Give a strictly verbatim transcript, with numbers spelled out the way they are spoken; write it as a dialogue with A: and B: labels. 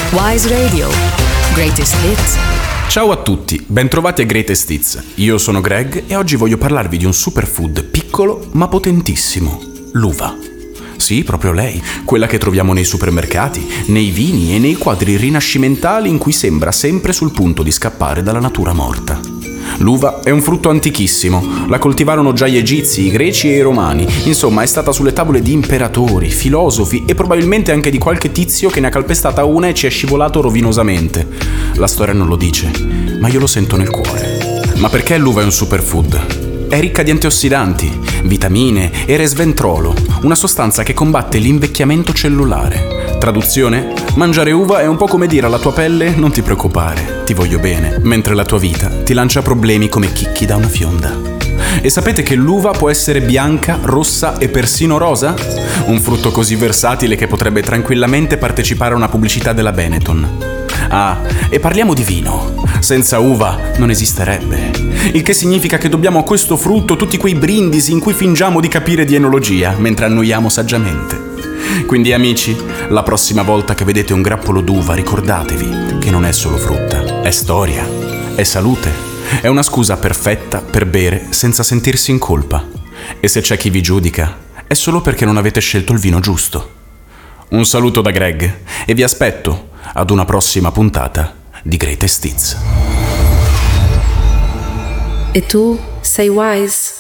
A: Wise Radio. Greatest Hits.
B: Ciao a tutti, bentrovati a Greatest Hits. Io sono Greg e oggi voglio parlarvi di un superfood piccolo ma potentissimo, l'uva. Sì, proprio lei, quella che troviamo nei supermercati, nei vini e nei quadri rinascimentali in cui sembra sempre sul punto di scappare dalla natura morta. L'uva è un frutto antichissimo, la coltivarono già gli egizi, i greci e i romani, insomma è stata sulle tavole di imperatori, filosofi e probabilmente anche di qualche tizio che ne ha calpestata una e ci è scivolato rovinosamente. La storia non lo dice, ma io lo sento nel cuore. Ma perché l'uva è un superfood? È ricca di antiossidanti, vitamine e resventolo, una sostanza che combatte l'invecchiamento cellulare. Traduzione? Mangiare uva è un po' come dire alla tua pelle non ti preoccupare, ti voglio bene, mentre la tua vita ti lancia problemi come chicchi da una fionda. E sapete che l'uva può essere bianca, rossa e persino rosa? Un frutto così versatile che potrebbe tranquillamente partecipare a una pubblicità della Benetton. Ah, e parliamo di vino. Senza uva non esisterebbe. Il che significa che dobbiamo a questo frutto tutti quei brindisi in cui fingiamo di capire di enologia, mentre annoiamo saggiamente. Quindi amici, la prossima volta che vedete un grappolo d'uva ricordatevi che non è solo frutta, è storia, è salute, è una scusa perfetta per bere senza sentirsi in colpa. E se c'è chi vi giudica, è solo perché non avete scelto il vino giusto. Un saluto da Greg e vi aspetto ad una prossima puntata di Greatest Hits.
A: E tu sei wise?